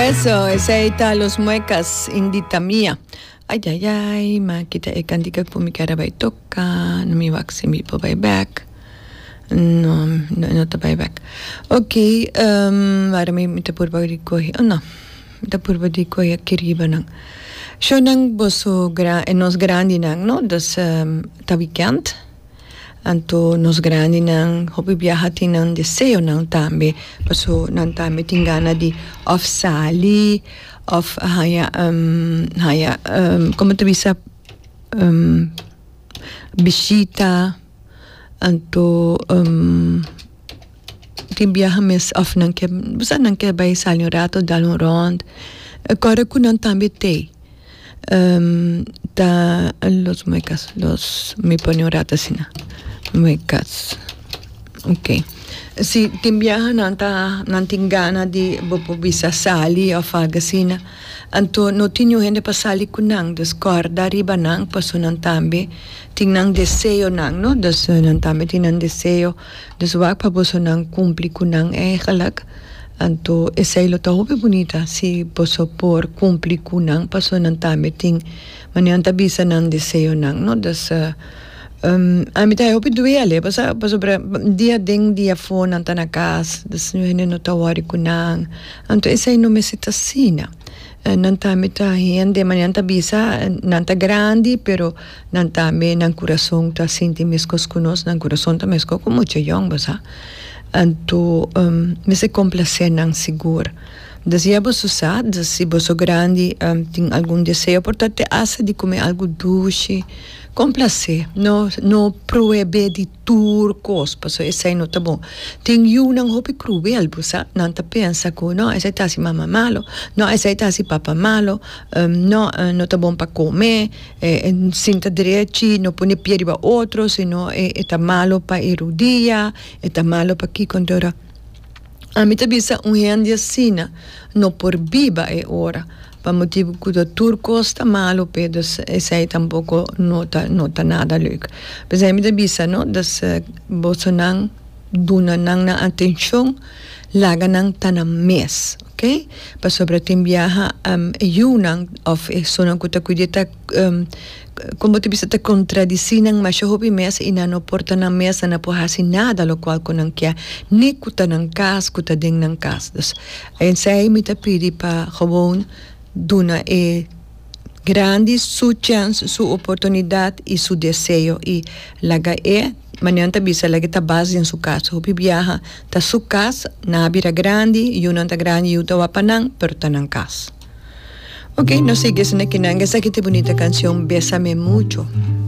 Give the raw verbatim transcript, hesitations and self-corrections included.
Eso, esa está Los Muecas, Indita Mía. Ay, ay, ay, makita e kandiga po mi karabay toka, no mi waxi mi po bay back. No, no, no ta bay back. Okay, um, para mi mita purba di ko, oh no, mita purba di ko ya kiriba nang. So nang boso gra, e nos grandi nang, no, das um, ta weekend. Anto nos grandi nang hobi biahati nang deseo nang tambe paso nang tambe tingana di of sali of haya um haya um como te bisa um bisita anto um timbiaha mes of nang ke busa nang ke bay sali un rato dal un rond agora ku nang tambe te um ta los muecas los mi pone un rato sina Muecas. Ok. Si timbiaha nanta nantingana di bopo bisa sali o fagasina. Anto no tinyo hende pasali kunang des corda riba nang paso nang tambe tingnang deseo nang no des nang tambe tinang deseo des wak paboso nang kumpli kunang eh halak. Anto esay lo ta hope bonita si poso por kumpli kunang paso nang tambe ting manianta bisa nang deseo nang no des uh, Um, a mí también hopi duele, pasa pasa dia ding dia phone anta na kas, das nu hene no tawari kunang. Anto esa no mesita sina. Nanta meta hiende manianta bisa nanta grandi pero nanta me nan corazón ta sinti meskos kunos nan corazón ta mesko como mucho young basa. Anto um, me se complace nan sigur. Das ya boso sa, das si boso grandi um, ting algún deseo portate asa di come algo dushi. Complacer, no, no proebe di turcos, paso essa no tá bom. Tem you nang hopi cruel, busa, nanta pensa ko, no, essa tá si mama malo, no, essa tá si papa malo, um, no, uh, no tá bom para comer, eh, sinta direiti, no pone piedi ba outro, sino é eh, tá malo para erudia, é tá malo para que condora. A mim tá bisa um reandi assina, no por biba é ora. Pa motivo que o turco está malo, pedos esse aí tampouco nota nota nada leuk. Mas aí me bisa no das bolsonang duna nang na atenção laga nang tanam mes, ok? Pa sobre timbiaha um yunang of sonang kuta kudeta um como te bisa ta contradicinang mas hobi mes ina no porta na mesa na pohasi nada lo qual kunang kya ni kuta nang kas kuta ding nang kas. Dus en sai me ta pidi pa gewoon duna é grande su chance, su oportunidade e su deseo e laga é manianta bisa laga ta base em su casa hopi viaja ta su casa na bira grande e una ta grande e uta wapanang pero tanang casa. Ok, no sigues na kinanga esa que te bonita canción Bésame Mucho.